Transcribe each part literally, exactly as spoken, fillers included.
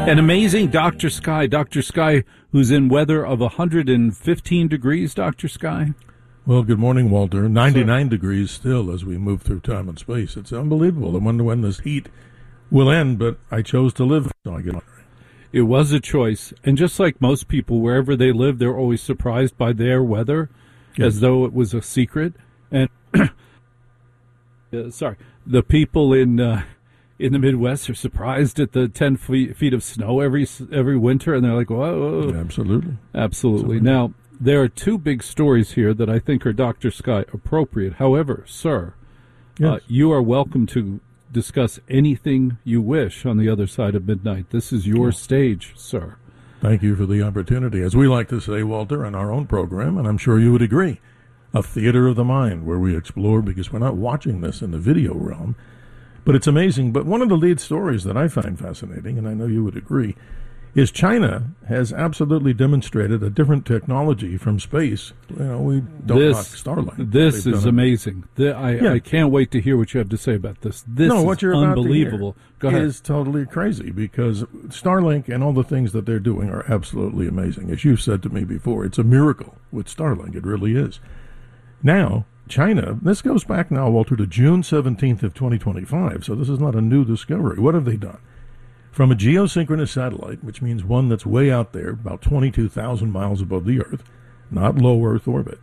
An amazing Doctor Sky. Doctor Sky, who's in weather of one hundred fifteen degrees, Doctor Sky. Well, good morning, Walter. ninety-nine Sir. Degrees still as we move through time and space. It's unbelievable. I wonder when this heat will end, but I chose to live. So I get on. It was a choice. And just like most people, wherever they live, they're always surprised by their weather, yes. as though it was a secret. And, uh, sorry, the people in uh, in the Midwest are surprised at the ten feet, feet of snow every every winter, and they're like, whoa. whoa. Absolutely. Absolutely. Absolutely. Now, there are two big stories here that I think are Doctor Sky appropriate. However, sir, yes. uh, you are welcome to discuss anything you wish on the other side of midnight. This is your stage, sir. Thank you for the opportunity. As we like to say, Walter, in our own program, and I'm sure you would agree, a theater of the mind where we explore, because we're not watching this in the video realm, but it's amazing. But one of the lead stories that I find fascinating, and I know you would agree, is China has absolutely demonstrated a different technology from space. You know, we don't this, knock Starlink. This They've is amazing. The, I, yeah. I can't wait to hear what you have to say about this. This no, is what you're unbelievable. About Go ahead. Is totally crazy, because Starlink and all the things that they're doing are absolutely amazing. As you've said to me before, it's a miracle with Starlink. It really is. Now, China, this goes back now, Walter, to June seventeenth of twenty twenty-five, so this is not a new discovery. What have they done? From a geosynchronous satellite, which means one that's way out there, about twenty-two thousand miles above the Earth, not low Earth orbit,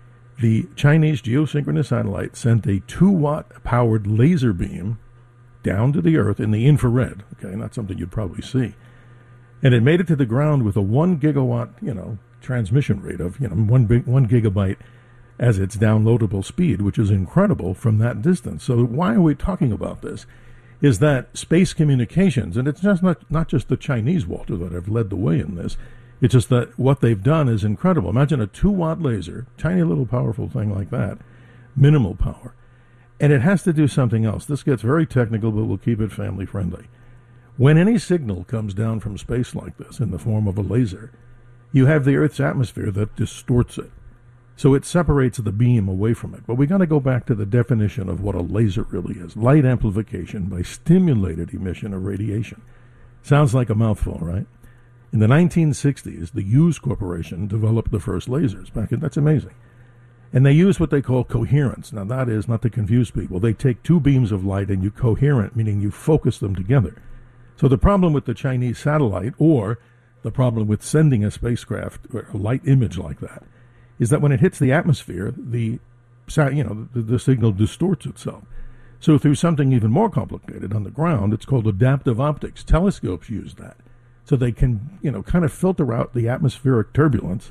the Chinese geosynchronous satellite sent a two-watt powered laser beam down to the Earth in the infrared, okay, not something you'd probably see. And it made it to the ground with a one gigawatt, you know, transmission rate of, you know, one, big, one gigabyte as its downloadable speed, which is incredible from that distance. So why are we talking about this? Is that space communications, and it's just not, not just the Chinese, Walter, that have led the way in this. It's just that what they've done is incredible. Imagine a two-watt laser, tiny little powerful thing like that, minimal power. And it has to do something else. This gets very technical, but we'll keep it family-friendly. When any signal comes down from space like this in the form of a laser, you have the Earth's atmosphere that distorts it. So it separates the beam away from it. But we got to go back to the definition of what a laser really is. Light amplification by stimulated emission of radiation. Sounds like a mouthful, right? In the nineteen sixties, the Hughes Corporation developed the first lasers. Back in, that's amazing. And they use what they call coherence. Now, that is, not to confuse people, they take two beams of light and you coherent, meaning you focus them together. So the problem with the Chinese satellite, or the problem with sending a spacecraft or a light image like that, is that when it hits the atmosphere, the you know the, the signal distorts itself. So through something even more complicated on the ground, it's called adaptive optics. Telescopes use that, so they can you know kind of filter out the atmospheric turbulence,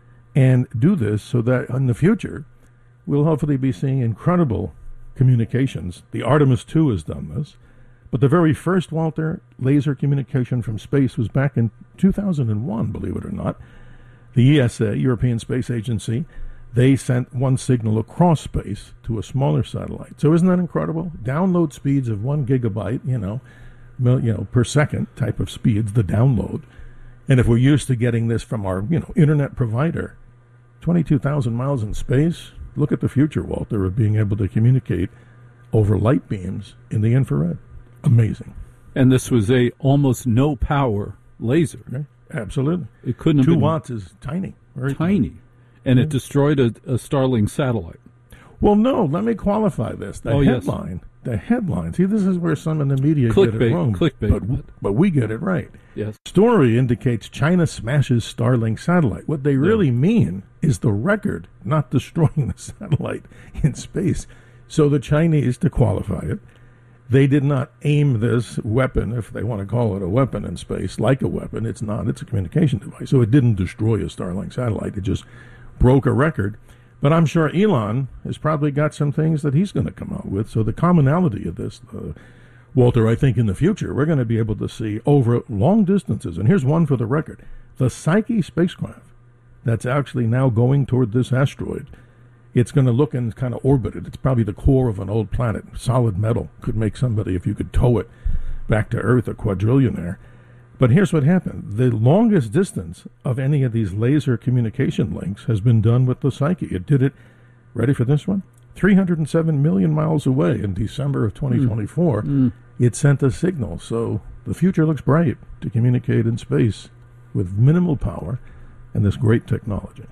and do this so that in the future we'll hopefully be seeing incredible communications. The Artemis two has done this, but the very first, Walter, laser communication from space was back in two thousand one, believe it or not. The E S A, European Space Agency, they sent one signal across space to a smaller satellite. So isn't that incredible? Download speeds of one gigabyte, you know, mil, you know, per second type of speeds, the download. And if we're used to getting this from our, you know, internet provider, twenty-two thousand miles in space, look at the future, Walter, of being able to communicate over light beams in the infrared. Amazing. And this was a almost no power laser. Okay. Absolutely. It couldn't have Two been watts is tiny. Very tiny. tiny. And yeah. It destroyed a, a Starlink satellite. Well, no, let me qualify this. The oh, headline, yes. the headline. See, this is where some in the media clickbait, get it wrong. Clickbait. But, but we get it right. Yes. Story indicates China smashes Starlink satellite. What they really yeah. mean is the record, not destroying the satellite in space. So the Chinese, to qualify it, they did not aim this weapon, if they want to call it a weapon in space, like a weapon. It's not. It's a communication device. So it didn't destroy a Starlink satellite. It just broke a record. But I'm sure Elon has probably got some things that he's going to come out with. So the commonality of this, uh, Walter, I think in the future, we're going to be able to see over long distances. And here's one for the record. The Psyche spacecraft that's actually now going toward this asteroid, it's going to look and kind of orbit it. It's probably the core of an old planet. Solid metal could make somebody, if you could tow it back to Earth, a quadrillionaire. But here's what happened. The longest distance of any of these laser communication links has been done with the Psyche. It did it, ready for this one? three hundred seven million miles away in December of twenty twenty-four. Mm. Mm. It sent a signal. So the future looks bright to communicate in space with minimal power and this great technology.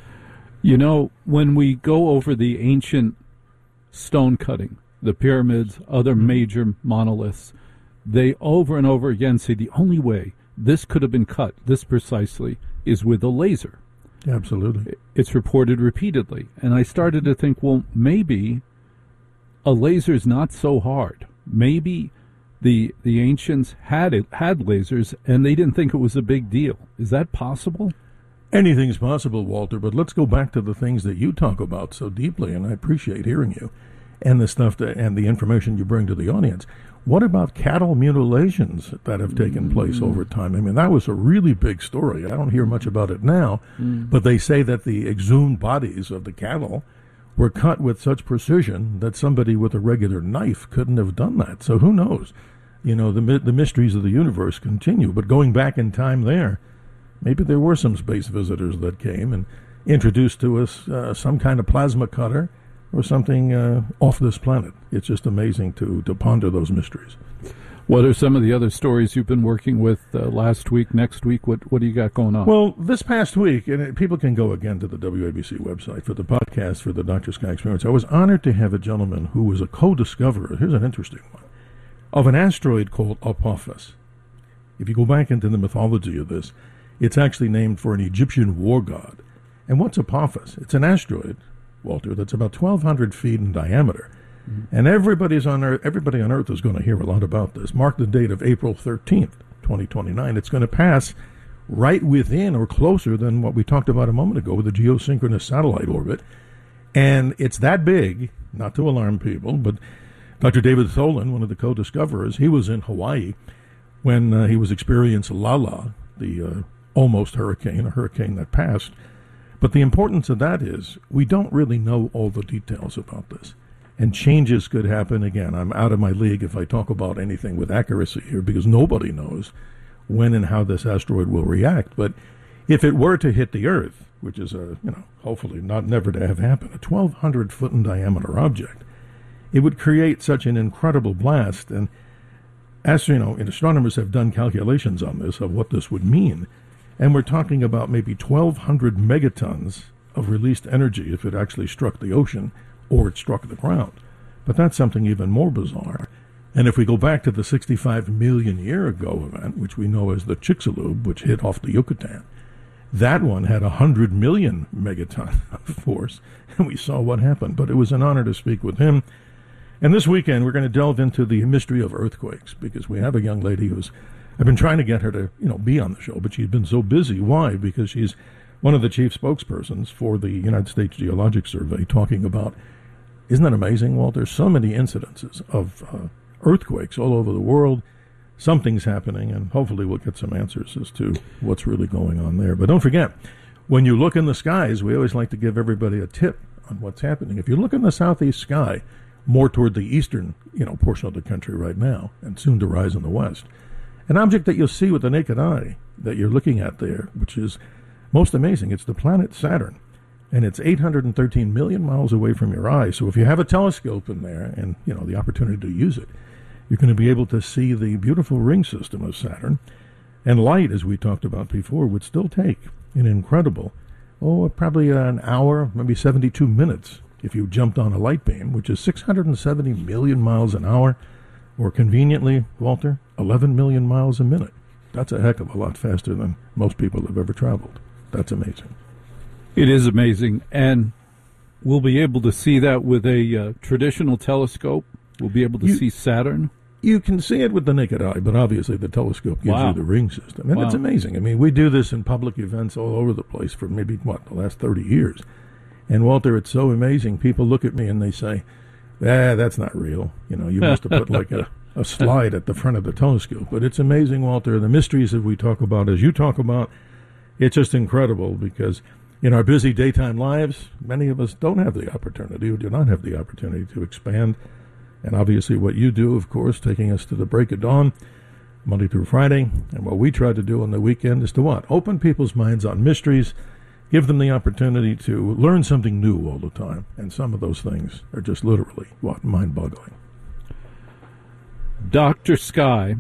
You know, when we go over the ancient stone cutting, the pyramids, other major monoliths, they over and over again say the only way this could have been cut, this precisely, is with a laser. Absolutely. It's reported repeatedly. And I started to think, well, maybe a laser's not so hard. Maybe the the ancients had it, had lasers, and they didn't think it was a big deal. Is that possible? Anything's possible, Walter, but let's go back to the things that you talk about so deeply, and I appreciate hearing you, and the stuff that, and the information you bring to the audience. What about cattle mutilations that have taken place over time? I mean, that was a really big story. I don't hear much about it now, mm. but they say that the exhumed bodies of the cattle were cut with such precision that somebody with a regular knife couldn't have done that. So who knows? You know, the the mysteries of the universe continue. But going back in time there, maybe there were some space visitors that came and introduced to us uh, some kind of plasma cutter or something uh, off this planet. It's just amazing to, to ponder those mysteries. What are some of the other stories you've been working with uh, last week, next week? What what do you got going on? Well, this past week, and people can go again to the W A B C website for the podcast for the Doctor Sky Experience. I was honored to have a gentleman who was a co-discoverer, here's an interesting one, of an asteroid called Apophis. If you go back into the mythology of this, it's actually named for an Egyptian war god. And what's Apophis? It's an asteroid, Walter, that's about twelve hundred feet in diameter. Mm-hmm. And everybody's on Earth, everybody on Earth is going to hear a lot about this. Mark the date of April thirteenth, twenty twenty-nine. It's going to pass right within or closer than what we talked about a moment ago with the geosynchronous satellite orbit. And it's that big, not to alarm people, but Doctor David Tholen, one of the co-discoverers, he was in Hawaii when uh, he was experiencing Lala, the uh, almost hurricane, a hurricane that passed. But the importance of that is we don't really know all the details about this. And changes could happen. Again, I'm out of my league if I talk about anything with accuracy here because nobody knows when and how this asteroid will react. But if it were to hit the Earth, which is a, you know, hopefully not never to have happen, a twelve hundred foot in diameter object, it would create such an incredible blast. And as you know, and astronomers have done calculations on this of what this would mean. And we're talking about maybe twelve hundred megatons of released energy if it actually struck the ocean or it struck the ground. But that's something even more bizarre. And if we go back to the sixty-five million year ago event, which we know as the Chicxulub, which hit off the Yucatan, that one had one hundred million megaton of force, and we saw what happened. But it was an honor to speak with him. And this weekend, we're going to delve into the mystery of earthquakes, because we have a young lady who's, I've been trying to get her to, you know, be on the show, but she's been so busy. Why? Because she's one of the chief spokespersons for the United States Geologic Survey, talking about, isn't that amazing, Walter? So many incidences of uh, earthquakes all over the world. Something's happening, and hopefully we'll get some answers as to what's really going on there. But don't forget, when you look in the skies, we always like to give everybody a tip on what's happening. If you look in the southeast sky, more toward the eastern, you know, portion of the country right now, and soon to rise in the west, an object that you'll see with the naked eye that you're looking at there, which is most amazing, it's the planet Saturn. And it's eight hundred thirteen million miles away from your eye. So if you have a telescope in there and, you know, the opportunity to use it, you're going to be able to see the beautiful ring system of Saturn. And light, as we talked about before, would still take an incredible, oh, probably an hour, maybe seventy-two minutes if you jumped on a light beam, which is six hundred seventy million miles an hour, or conveniently, Walter, eleven million miles a minute. That's a heck of a lot faster than most people have ever traveled. That's amazing. It is amazing, and we'll be able to see that with a uh, traditional telescope. We'll be able to you, see Saturn. You can see it with the naked eye, but obviously the telescope gives wow. you the ring system. And wow. it's amazing. I mean, we do this in public events all over the place for maybe, what, the last thirty years. And, Walter, it's so amazing. People look at me and they say, ah, that's not real. You know, you must have put like a, a slide at the front of the telescope. But it's amazing, Walter. The mysteries that we talk about, as you talk about, it's just incredible because in our busy daytime lives, many of us don't have the opportunity, or do not have the opportunity to expand. And obviously what you do, of course, taking us to the break of dawn, Monday through Friday, and what we try to do on the weekend is to what? Open people's minds on mysteries, give them the opportunity to learn something new all the time. And some of those things are just literally, what, mind-boggling. Doctor Sky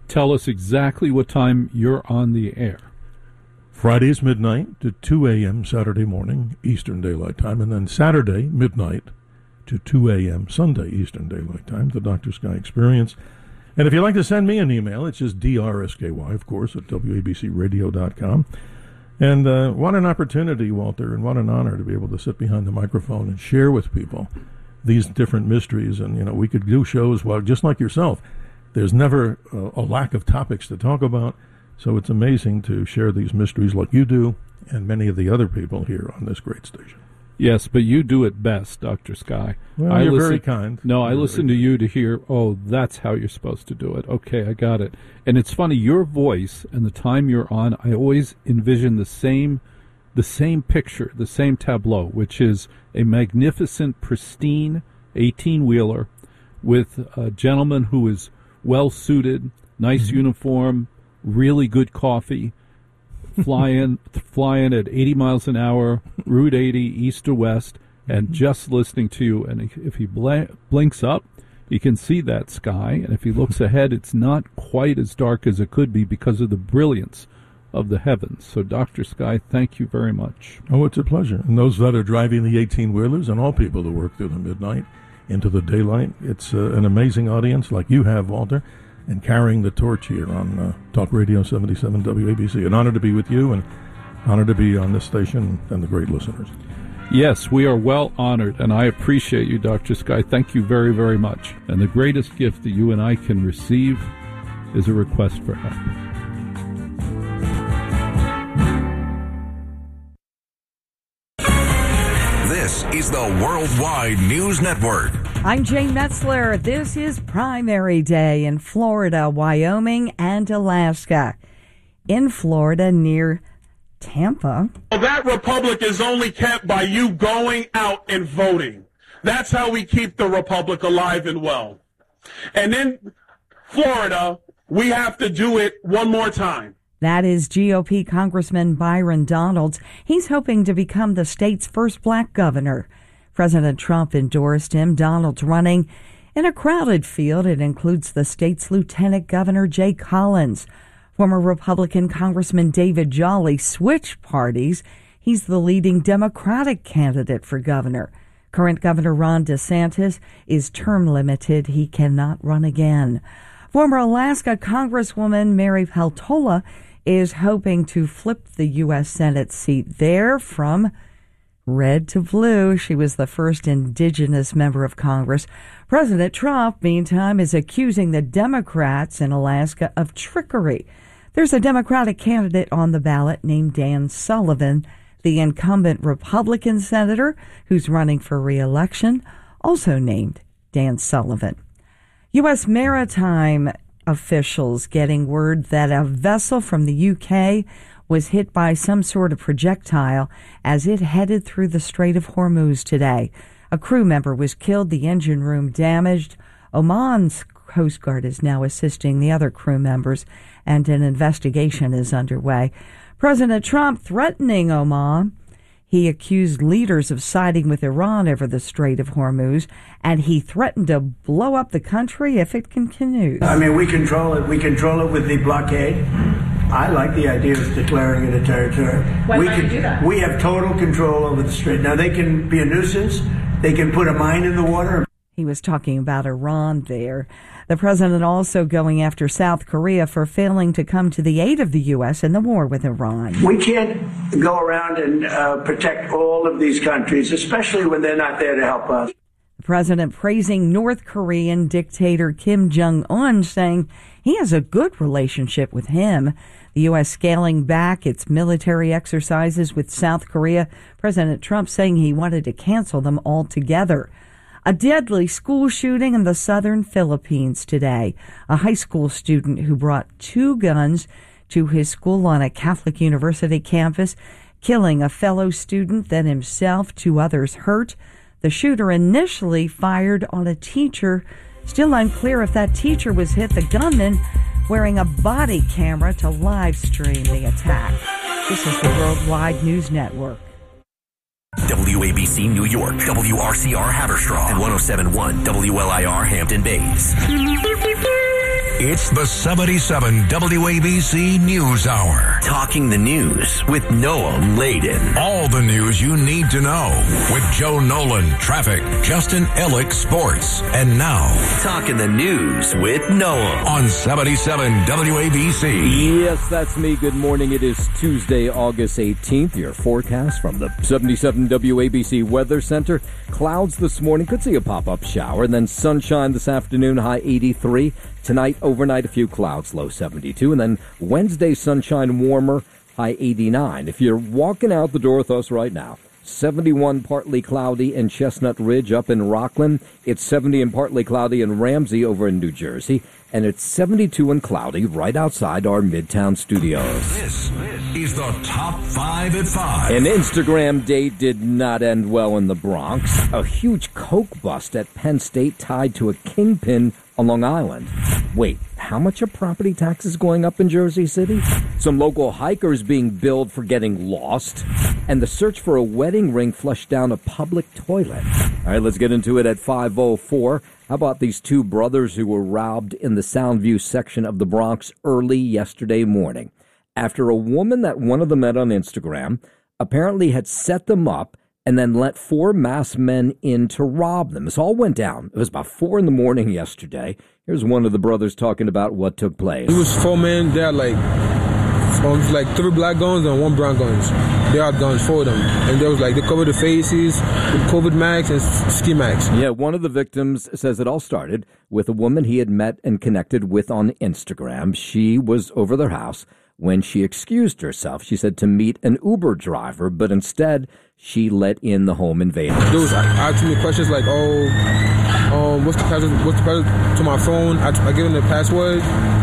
tell us exactly what time you're on the air. Fridays midnight to two a.m. Saturday morning, Eastern Daylight Time, and then Saturday midnight to two a.m. Sunday Eastern Daylight Time, the Doctor Sky Experience. And if you'd like to send me an email, it's just D R S K Y, of course, at W A B C radio dot com. And uh, what an opportunity, Walter, and what an honor to be able to sit behind the microphone and share with people these different mysteries. And, you know, we could do shows, well, just like yourself. There's never a, a lack of topics to talk about. So it's amazing to share these mysteries like you do and many of the other people here on this great station. Yes, but you do it best, Doctor Sky. Well, I you're listen, very kind. No, I you're listen to you to hear, oh, that's how you're supposed to do it. Okay, I got it. And it's funny, your voice and the time you're on, I always envision the same the same picture, the same tableau, which is a magnificent, pristine eighteen-wheeler with a gentleman who is well-suited, nice mm-hmm. uniform, really good coffee, flying flying at eighty miles an hour, Route eighty, east to west, and just listening to you. And if he bl- blinks up, he can see that sky. And if he looks ahead, it's not quite as dark as it could be because of the brilliance of the heavens. So, Doctor Sky, thank you very much. Oh, it's a pleasure. And those that are driving the eighteen-wheelers and all people that work through the midnight into the daylight, it's uh, an amazing audience like you have, Walter, and carrying the torch here on uh, Talk Radio seventy-seven W A B C. An honor to be with you and honor to be on this station and the great listeners. Yes, we are well honored, and I appreciate you, Doctor Sky. Thank you very, very much. And the greatest gift that you and I can receive is a request for help. This is the Worldwide News Network. I'm Jane Metzler. This is primary day in Florida, Wyoming, and Alaska. In Florida, near Tampa. Well, that republic is only kept by you going out and voting. That's how we keep the republic alive and well. And in Florida, we have to do it one more time. That is G O P Congressman Byron Donalds. He's hoping to become the state's first black governor. President Trump endorsed him. Donalds running in a crowded field. It includes the state's Lieutenant Governor Jay Collins. Former Republican Congressman David Jolly switched parties. He's the leading Democratic candidate for governor. Current Governor Ron DeSantis is term limited. He cannot run again. Former Alaska Congresswoman Mary Peltola is hoping to flip the U S Senate seat there from red to blue. She was the first indigenous member of Congress. President Trump, meantime, is accusing the Democrats in Alaska of trickery. There's a Democratic candidate on the ballot named Dan Sullivan, the incumbent Republican senator who's running for re-election, also named Dan Sullivan. U S maritime officials getting word that a vessel from the U K was hit by some sort of projectile as it headed through the Strait of Hormuz today. A crew member was killed, the engine room damaged. Oman's Coast Guard is now assisting the other crew members, and an investigation is underway. President Trump threatening Oman. He accused leaders of siding with Iran over the Strait of Hormuz, and he threatened to blow up the country if it continues. I mean, we control it. We control it with the blockade. I like the idea of declaring it a territory. When we might you do that? We have total control over the strait. Now, they can be a nuisance. They can put a mine in the water. He was talking about Iran there. The president also going after South Korea for failing to come to the aid of the U S in the war with Iran. We can't go around and uh, protect all of these countries, especially when they're not there to help us. The president praising North Korean dictator Kim Jong-un, saying he has a good relationship with him. The U S scaling back its military exercises with South Korea. President Trump saying he wanted to cancel them altogether. A deadly school shooting in the southern Philippines today. A high school student who brought two guns to his school on a Catholic university campus, killing a fellow student, then himself, two others hurt. The shooter initially fired on a teacher. Still unclear if that teacher was hit. The gunman wearing a body camera to live stream the attack. This is the Worldwide News Network. W A B C New York, W R C R Haverstraw, and one oh seven point one W L I R Hampton Bays. It's the seventy-seven W A B C News Hour. Talking the news with Noah Layden. All the news you need to know with Joe Nolan, traffic, Justin Ellick, sports. And now, Talking the news with Noah on seventy-seven W A B C. Yes, that's me. Good morning. It is Tuesday, August eighteenth. Your forecast from the seventy-seven W A B C Weather Center. Clouds this morning. Could see a pop-up shower. And then sunshine this afternoon, high eighty-three. Tonight, overnight, a few clouds, low seventy-two. And then Wednesday, sunshine, warmer, high eighty-nine. If you're walking out the door with us right now, seventy-one partly cloudy in Chestnut Ridge up in Rockland. It's seventy and partly cloudy in Ramsey over in New Jersey. And it's seventy-two and cloudy right outside our Midtown studios. This is the Top five at five. An Instagram date did not end well in the Bronx. A huge coke bust at Penn State tied to a kingpin on Long Island. Wait, how much are property taxes going up in Jersey City? Some local hikers being billed for getting lost. And the search for a wedding ring flushed down a public toilet. All right, let's get into it at five oh four. How about these two brothers who were robbed in the Soundview section of the Bronx early yesterday morning? After a woman that one of them met on Instagram apparently had set them up and then let four masked men in to rob them. This all went down. It was about four in the morning yesterday. Here's one of the brothers talking about what took place. It was four men. They had like, um, like three black guns and one brown guns. They had guns, four of them. And there was like, they covered the faces with COVID masks and ski masks. Yeah, one of the victims says it all started with a woman he had met and connected with on Instagram. She was over their house when she excused herself. She said to meet an Uber driver, but instead she let in the home invaders. They was asking me questions like, oh, um, what's the password, what's the password to my phone? I, I gave them the password,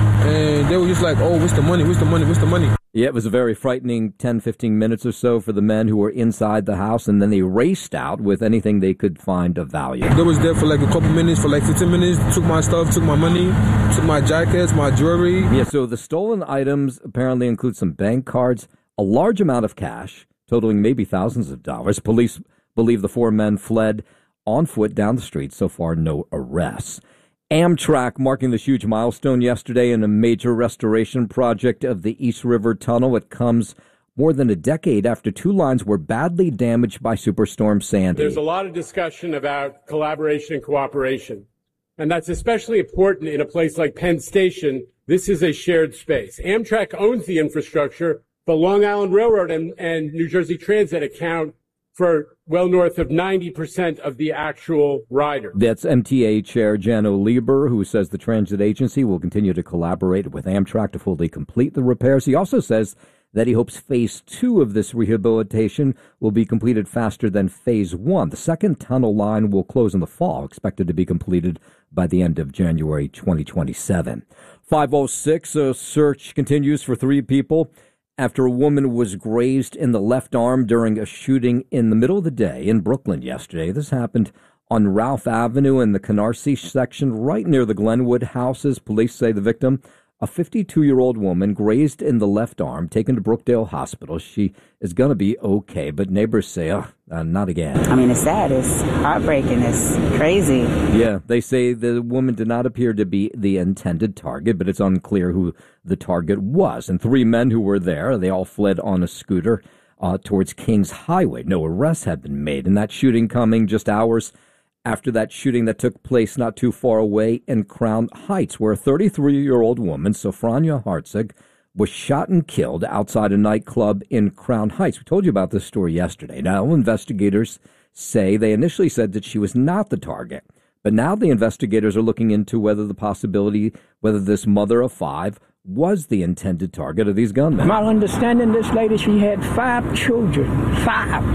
and they were just like, oh, what's the money, what's the money, what's the money? Yeah, it was a very frightening ten, fifteen minutes or so for the men who were inside the house, and then they raced out with anything they could find of value. They was there for like a couple minutes, for like fifteen minutes, took my stuff, took my money, took my jackets, my jewelry. Yeah, so the stolen items apparently include some bank cards, a large amount of cash, totaling maybe thousands of dollars. Police believe the four men fled on foot down the street. So far, no arrests. Amtrak marking this huge milestone yesterday in a major restoration project of the East River Tunnel. It comes more than a decade after two lines were badly damaged by Superstorm Sandy. There's a lot of discussion about collaboration and cooperation, and that's especially important in a place like Penn Station. This is a shared space. Amtrak owns the infrastructure, but Long Island Railroad and, and New Jersey Transit account for well north of ninety percent of the actual riders. That's M T A Chair Jano Lieber, who says the transit agency will continue to collaborate with Amtrak to fully complete the repairs. He also says that he hopes phase two of this rehabilitation will be completed faster than phase one. The second tunnel line will close in the fall, expected to be completed by the end of January twenty twenty-seven. five oh six, a search continues for three people after a woman was grazed in the left arm during a shooting in the middle of the day in Brooklyn yesterday. This happened on Ralph Avenue in the Canarsie section, right near the Glenwood houses. Police say the victim, a fifty-two-year-old woman, grazed in the left arm, taken to Brookdale Hospital. She is going to be okay, but neighbors say, oh, uh, not again. I mean, it's sad. It's heartbreaking. It's crazy. Yeah, they say the woman did not appear to be the intended target, but it's unclear who the target was. And three men who were there, they all fled on a scooter uh, towards Kings Highway. No arrests had been made. And that shooting coming just hours after that shooting that took place not too far away in Crown Heights, where a thirty-three-year-old woman, Sofrania Hartzig, was shot and killed outside a nightclub in Crown Heights. We told you about this story yesterday. Now, investigators say they initially said that she was not the target, but now the investigators are looking into whether the possibility, whether this mother of five was the intended target of these gunmen. My understanding, this lady, she had five children, five,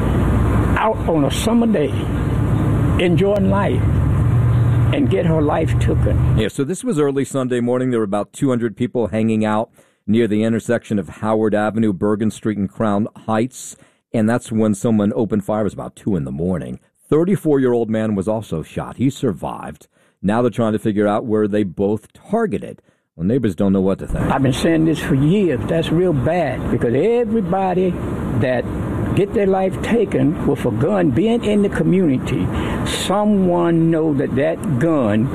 out on a summer day, enjoying life, and get her life taken. Yeah, so this was early Sunday morning. There were about two hundred people hanging out near the intersection of Howard Avenue, Bergen Street, and Crown Heights, and that's when someone opened fire. It was about two in the morning. thirty-four-year-old man was also shot. He survived. Now they're trying to figure out where they both targeted. Well, neighbors don't know what to think. I've been saying this for years. That's real bad, because everybody that get their life taken with a gun, being in the community, someone know that that gun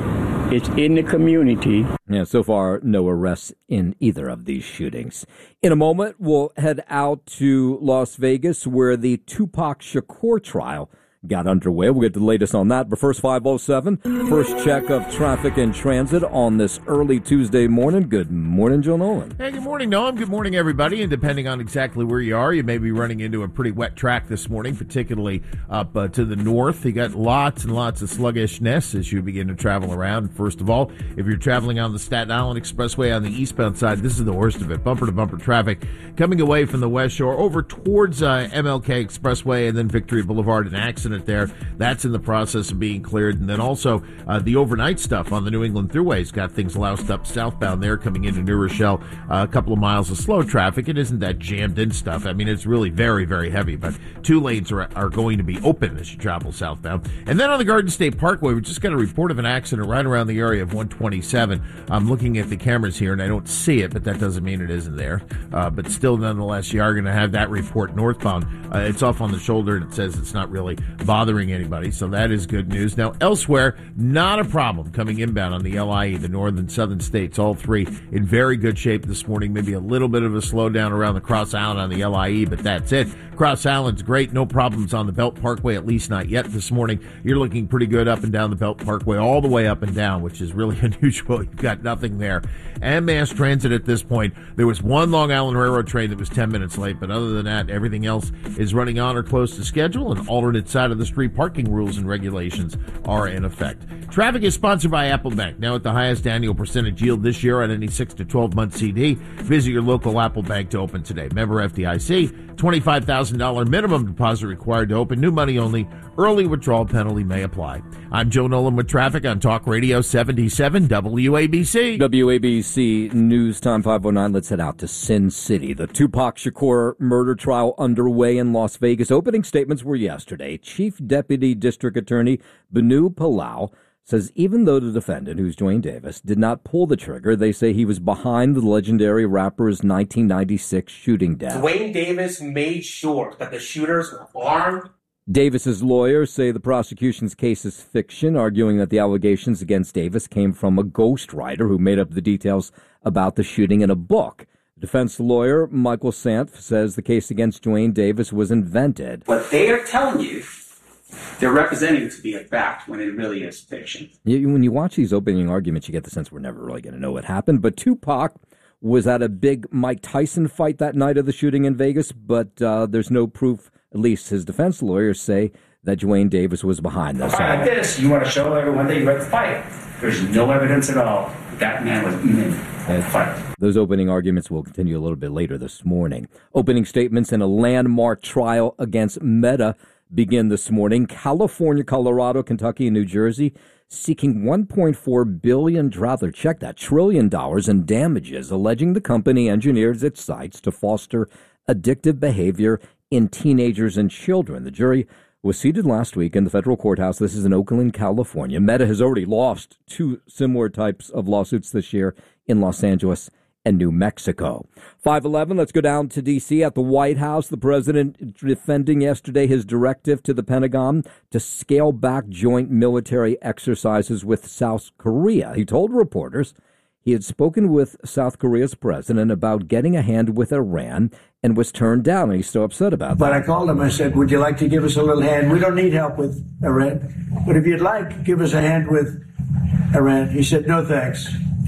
It's in the community. Yeah, so far, no arrests in either of these shootings. In a moment, we'll head out to Las Vegas, where the Tupac Shakur trial got underway. We'll get the latest on that. But first, five oh seven, first check of traffic and transit on this early Tuesday morning. Good morning, Joe Nolan. Hey, good morning, Noam. Good morning, everybody. And depending on exactly where you are, you may be running into a pretty wet track this morning, particularly up uh, to the north. You got lots and lots of sluggishness as you begin to travel around. First of all, if you're traveling on the Staten Island Expressway on the eastbound side, this is the worst of it. Bumper-to-bumper traffic coming away from the West Shore over towards uh, M L K Expressway and then Victory Boulevard. An accident there. That's in the process of being cleared. And then also uh, the overnight stuff on the New England Thruways got things loused up southbound there coming into New Rochelle. Uh, a couple of miles of slow traffic. It isn't that jammed in stuff. I mean, it's really very, very heavy, but two lanes are, are going to be open as you travel southbound. And then on the Garden State Parkway, we just got a report of an accident right around the area of one twenty-seven. I'm looking at the cameras here and I don't see it, but that doesn't mean it isn't there. Uh, but still, nonetheless, you are going to have that report northbound. Uh, it's off on the shoulder and it says it's not really bothering anybody, so that is good news. Now, elsewhere, not a problem coming inbound on the L I E, the northern and southern states, all three in very good shape this morning. Maybe a little bit of a slowdown around the Cross Island on the L I E, but that's it. Cross Island's great. No problems on the Belt Parkway, at least not yet this morning. You're looking pretty good up and down the Belt Parkway, all the way up and down, which is really unusual. You've got nothing there. And mass transit at this point. There was one Long Island Railroad train that was ten minutes late, but other than that, everything else is running on or close to schedule, and alternate side of the street parking rules and regulations are in effect. Traffic is sponsored by Apple Bank, now at the highest annual percentage yield this year on any six to twelve month C D. Visit your local Apple Bank to open today. Member F D I C, twenty-five thousand dollars minimum deposit required to open. New money only. Early withdrawal penalty may apply. I'm Joe Nolan with traffic on Talk Radio seventy-seven W A B C. W A B C News Time five oh nine. Let's head out to Sin City. The Tupac Shakur murder trial underway in Las Vegas. Opening statements were yesterday. Chief Deputy District Attorney Benu Palau says even though the defendant, who's Duane Davis, did not pull the trigger, they say he was behind the legendary rapper's nineteen ninety-six shooting death. Duane Davis made sure that the shooters were armed. Davis's lawyers say the prosecution's case is fiction, arguing that the allegations against Davis came from a ghostwriter who made up the details about the shooting in a book. Defense lawyer Michael Sanf says the case against Duane Davis was invented. What they are telling you, they're representing it to be a fact when it really is fiction. You, when you watch these opening arguments, you get the sense we're never really going to know what happened. But Tupac was at a big Mike Tyson fight that night of the shooting in Vegas, but uh, there's no proof. At least his defense lawyers say that Duane Davis was behind this. Like this, you want to show everyone that you were at the fight. There's no evidence at all that that man was in the fight. Those opening arguments will continue a little bit later this morning. Opening statements in a landmark trial against Meta begin this morning. California, Colorado, Kentucky, and New Jersey seeking one point four billion dollars, rather check that, trillion dollars in damages, alleging the company engineers its sites to foster addictive behavior in teenagers and children. The jury was seated last week in the federal courthouse. This is in Oakland, California. Meta has already lost two similar types of lawsuits this year in Los Angeles and New Mexico. five eleven, let's go down to D C at the White House. The president defending yesterday his directive to the Pentagon to scale back joint military exercises with South Korea. He told reporters he had spoken with South Korea's president about getting a hand with Iran and was turned down, and he's so upset about but that. But I called him. I said, would you like to give us a little hand? We don't need help with Iran, but if you'd like, give us a hand with Iran. He said, no, thanks.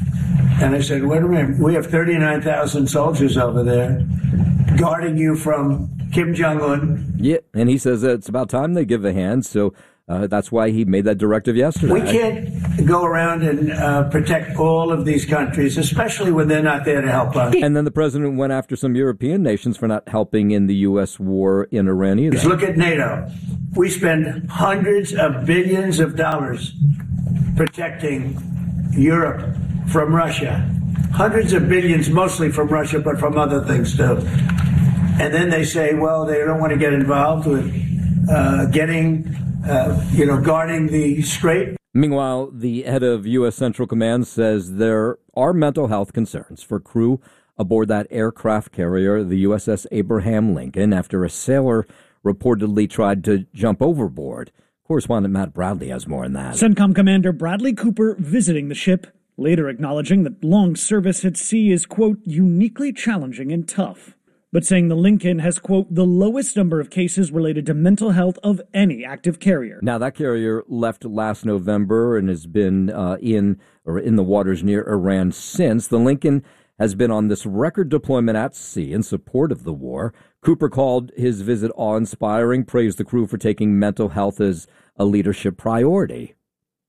And I said, wait a minute. We have thirty-nine thousand soldiers over there guarding you from Kim Jong-un. Yeah, and he says that it's about time they give a hand, so uh, that's why he made that directive yesterday. We can't go around and uh, protect all of these countries, especially when they're not there to help us. And then the president went after some European nations for not helping in the U S war in Iran either. Look at NATO. We spend hundreds of billions of dollars protecting Europe from Russia. Hundreds of billions, mostly from Russia, but from other things too. And then they say, well, they don't want to get involved with uh, getting, uh, you know, guarding the Strait. Meanwhile, the head of U S Central Command says there are mental health concerns for crew aboard that aircraft carrier, the U S S Abraham Lincoln, after a sailor reportedly tried to jump overboard. Correspondent Matt Bradley has more on that. CENTCOM Commander Bradley Cooper visiting the ship, later acknowledging that long service at sea is, quote, uniquely challenging and tough, but saying the Lincoln has, quote, the lowest number of cases related to mental health of any active carrier. Now, that carrier left last November and has been uh, in or in the waters near Iran since. The Lincoln has been on this record deployment at sea in support of the war. Cooper called his visit awe-inspiring, praised the crew for taking mental health as a leadership priority.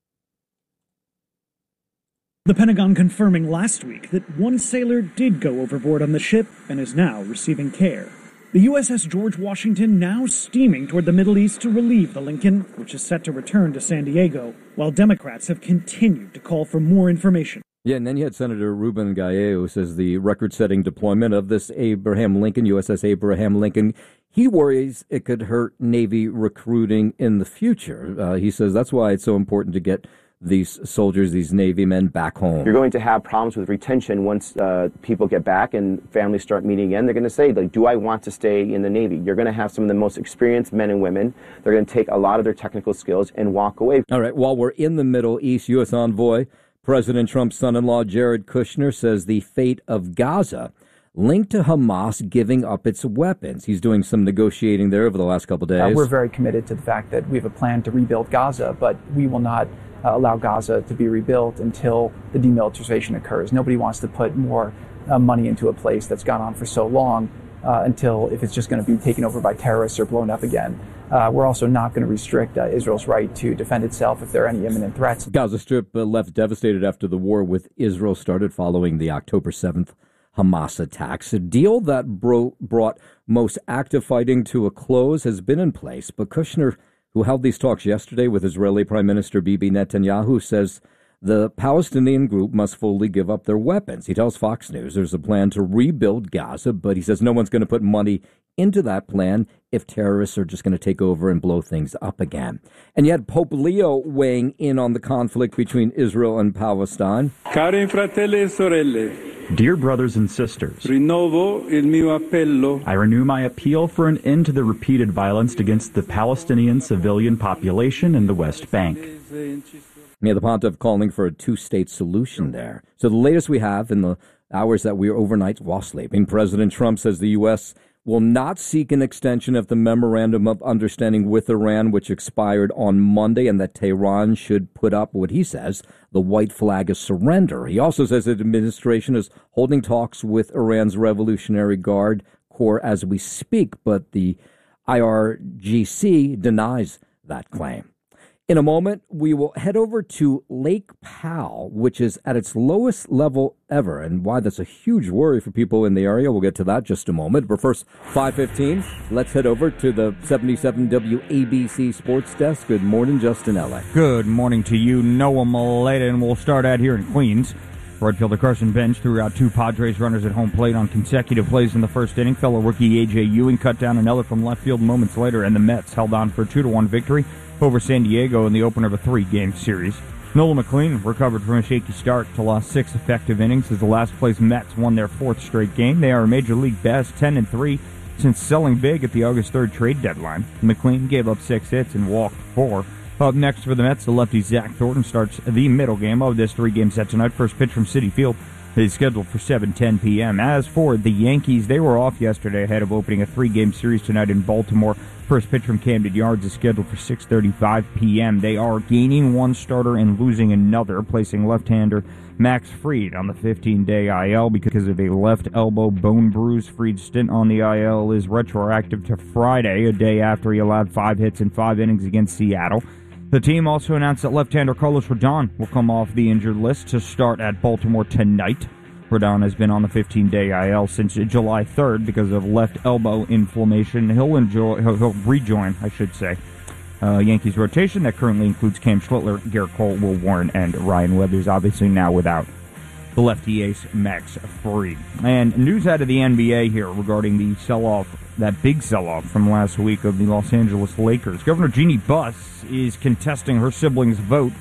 The Pentagon confirming last week that one sailor did go overboard on the ship and is now receiving care. The U S S George Washington now steaming toward the Middle East to relieve the Lincoln, which is set to return to San Diego, while Democrats have continued to call for more information. Yeah, and then you had Senator Ruben Gallego, who says the record-setting deployment of this Abraham Lincoln, U S S Abraham Lincoln, he worries it could hurt Navy recruiting in the future. Uh, he says that's why it's so important to get these soldiers, these Navy men, back home. You're going to have problems with retention once uh, people get back and families start meeting again. They're going to say, like, do I want to stay in the Navy? You're going to have some of the most experienced men and women. They're going to take a lot of their technical skills and walk away. All right, while we're in the Middle East, U S envoy President Trump's son-in-law Jared Kushner says the fate of Gaza linked to Hamas giving up its weapons. He's doing some negotiating there over the last couple of days. Uh, we're very committed to the fact that we have a plan to rebuild Gaza, but we will not uh, allow Gaza to be rebuilt until the demilitarization occurs. Nobody wants to put more uh, money into a place that's gone on for so long uh, until if it's just going to be taken over by terrorists or blown up again. Uh, we're also not going to restrict uh, Israel's right to defend itself if there are any imminent threats. Gaza Strip uh, left devastated after the war with Israel started following the October seventh Hamas attacks. A deal that bro- brought most active fighting to a close has been in place, but Kushner, who held these talks yesterday with Israeli Prime Minister Bibi Netanyahu, says the Palestinian group must fully give up their weapons. He tells Fox News there's a plan to rebuild Gaza, but he says no one's going to put money into that plan if terrorists are just going to take over and blow things up again. And yet Pope Leo weighing in on the conflict between Israel and Palestine. Cari fratelli e sorelle, dear brothers and sisters, rinnovo il mio appello. I renew my appeal for an end to the repeated violence against the Palestinian civilian population in the West Bank. Yeah, the Pontiff calling for a two-state solution there. So the latest we have in the hours that we are overnight while sleeping, President Trump says the U S will not seek an extension of the Memorandum of Understanding with Iran, which expired on Monday, and that Tehran should put up what he says, the white flag of surrender. He also says the administration is holding talks with Iran's Revolutionary Guard Corps as we speak, but the I R G C denies that claim. In a moment, we will head over to Lake Powell, which is at its lowest level ever, and why that's a huge worry for people in the area. We'll get to that just a moment. But first, five fifteen, let's head over to the seventy-seven W A B C Sports Desk. Good morning, Justin Ellick. Good morning to you, Noah Maleta, and we'll start out here in Queens. Right fielder Carson Bench threw out two Padres runners at home plate on consecutive plays in the first inning. Fellow rookie A J Ewing cut down another from left field moments later, and the Mets held on for a two to one victory over San Diego in the opener of a three-game series. Nolan McLean recovered from a shaky start to lost six effective innings as the last-place Mets won their fourth straight game. They are a major league best ten and three since selling big at the August third trade deadline. McLean gave up six hits and walked four. Up next for the Mets, the lefty Zach Thornton starts the middle game of this three-game set tonight. First pitch from Citi Field is scheduled for seven ten p.m. As for the Yankees, they were off yesterday ahead of opening a three-game series tonight in Baltimore. First pitch from Camden Yards is scheduled for six thirty-five p.m. They are gaining one starter and losing another, placing left-hander Max Fried on the fifteen-day I L because of a left elbow bone bruise. Fried's stint on the I L is retroactive to Friday, a day after he allowed five hits in five innings against Seattle. The team also announced that left-hander Carlos Rodon will come off the injured list to start at Baltimore tonight. Rodon has been on the fifteen-day I L since July third because of left elbow inflammation. He'll enjoy, he'll, he'll rejoin, I should say, uh, Yankees rotation that currently includes Cam Schlittler, Garrett Cole, Will Warren, and Ryan Weathers, obviously now without the lefty ace Max Fried. And news out of the N B A here regarding the sell-off, that big sell-off from last week of the Los Angeles Lakers. Governor Jeannie Buss is contesting her siblings' vote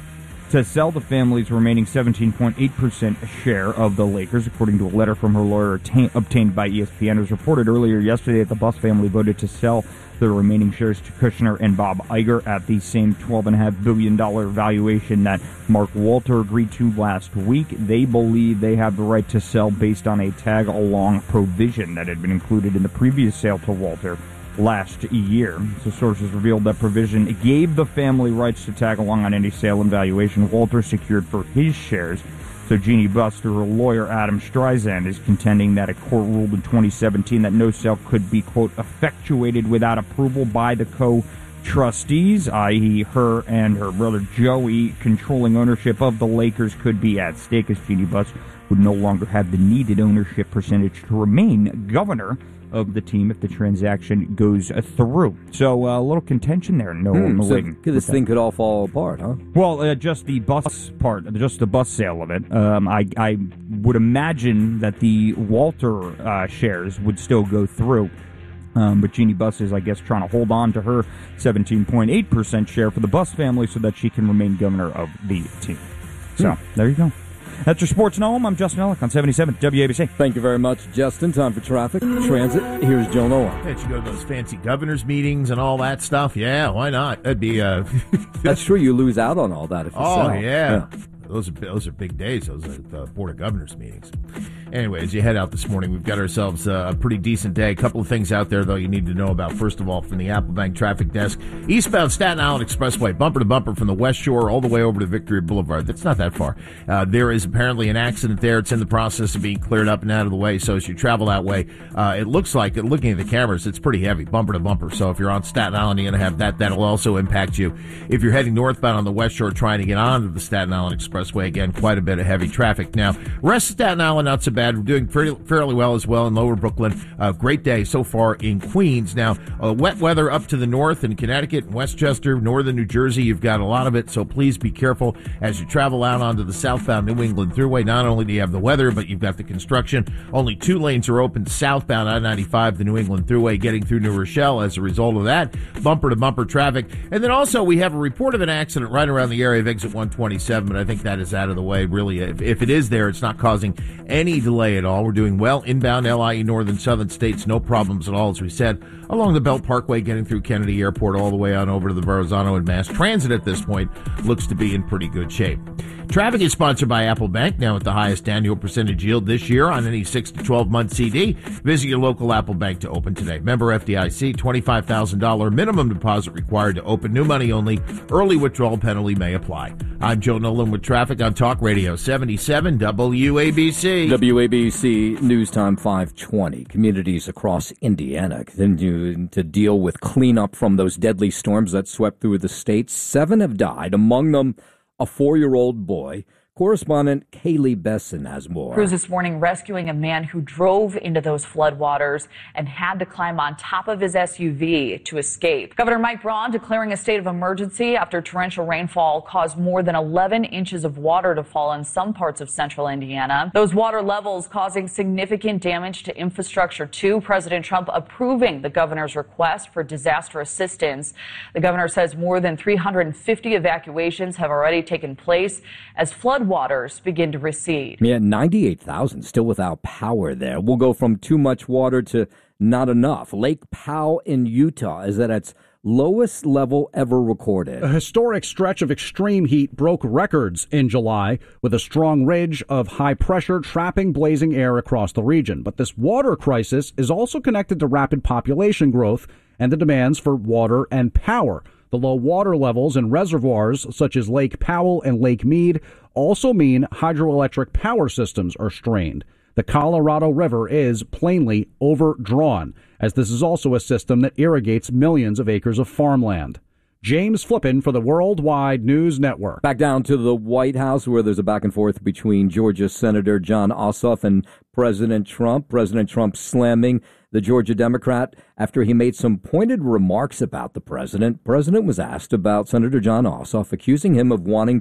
to sell the family's remaining seventeen point eight percent share of the Lakers, according to a letter from her lawyer attain, obtained by E S P N. It was reported earlier yesterday that the Buss family voted to sell the remaining shares to Kushner and Bob Iger at the same twelve point five billion dollars valuation that Mark Walter agreed to last week. They believe they have the right to sell based on a tag-along provision that had been included in the previous sale to Walter last year. So sources revealed that provision gave the family rights to tag along on any sale and valuation Walter secured for his shares. So Jeannie Buss, through her lawyer Adam Streisand, is contending that a court ruled in twenty seventeen that no sale could be, quote, effectuated without approval by the co-trustees, that is her and her brother Joey. Controlling ownership of the Lakers could be at stake, as Jeannie Buss would no longer have the needed ownership percentage to remain governor of the team if the transaction goes through. So uh, a little contention there. No, hmm, no so waiting. This thing could all fall apart, huh? Well, uh, just the bus part, just the bus sale of it. Um, I, I would imagine that the Walter uh, shares would still go through. Um, but Jeannie Buss is, I guess, trying to hold on to her seventeen point eight percent share for the Buss family so that she can remain governor of the team. So, hmm. there you go. That's your Sports Noam. I'm Justin Ellick on seventy-seven W A B C. Thank you very much, Justin. Time for traffic, transit. Here's Joe Noam. Hey, you go to those fancy governors' meetings and all that stuff. Yeah, why not? That'd be. Uh, That's true. You lose out on all that if you oh, sell. Oh yeah. yeah. Those are those are big days. Those are the Board of Governors meetings. Anyway, as you head out this morning, we've got ourselves a pretty decent day. A couple of things out there, though, you need to know about. First of all, from the Apple Bank traffic desk, eastbound Staten Island Expressway, bumper to bumper from the West Shore all the way over to Victory Boulevard. That's not that far. Uh, there is apparently an accident there. It's in the process of being cleared up and out of the way. So as you travel that way, uh, it looks like, looking at the cameras, it's pretty heavy, bumper to bumper. So if you're on Staten Island, you're going to have that. That'll also impact you. If you're heading northbound on the West Shore trying to get onto the Staten Island Expressway, again, quite a bit of heavy traffic. Now, rest of Staten Island, not so bad. We're doing fairly, fairly well as well in Lower Brooklyn. Uh, great day so far in Queens. Now, uh, wet weather up to the north in Connecticut and Westchester, northern New Jersey. You've got a lot of it, so please be careful as you travel out onto the southbound New England Thruway. Not only do you have the weather, but you've got the construction. Only two lanes are open southbound I ninety-five, the New England Thruway, getting through New Rochelle as a result of that. Bumper-to-bumper traffic. And then also we have a report of an accident right around the area of exit one twenty-seven, but I think that is out of the way. Really, if, if it is there, it's not causing any delay at all. We're doing well inbound L I E northern southern states, no problems at all, as we said, along the Belt Parkway, getting through Kennedy Airport all the way on over to the Verrazano and Mass Transit at this point looks to be in pretty good shape. Traffic is sponsored by Apple Bank, now at the highest annual percentage yield this year on any six to twelve month C D. Visit your local Apple Bank to open today. Member F D I C, twenty-five thousand dollars minimum deposit required to open. New money only. Early withdrawal penalty may apply. I'm Joe Nolan with traffic on Talk Radio seventy-seven W A B C. W A B C News Time five twenty. Communities across Indiana continue to deal with cleanup from those deadly storms that swept through the state. Seven have died, among them a four-year-old boy. Correspondent Kaylee Besson has more. Crews this morning rescuing a man who drove into those floodwaters and had to climb on top of his S U V to escape. Governor Mike Braun declaring a state of emergency after torrential rainfall caused more than eleven inches of water to fall in some parts of central Indiana. Those water levels causing significant damage to infrastructure too. President Trump approving the governor's request for disaster assistance. The governor says more than three hundred fifty evacuations have already taken place as flood waters begin to recede. Yeah, ninety-eight thousand still without power there. We'll go from too much water to not enough. Lake Powell in Utah is at its lowest level ever recorded. A historic stretch of extreme heat broke records in July with a strong ridge of high pressure trapping blazing air across the region. But this water crisis is also connected to rapid population growth and the demands for water and power. The low water levels in reservoirs such as Lake Powell and Lake Mead also mean hydroelectric power systems are strained. The Colorado River is plainly overdrawn, as this is also a system that irrigates millions of acres of farmland. James Flippin for the Worldwide News Network. Back down to the White House, where there's a back and forth between Georgia Senator Jon Ossoff and President Trump. President Trump slamming the Georgia Democrat after he made some pointed remarks about the president. President was asked about Senator Jon Ossoff, accusing him of wanting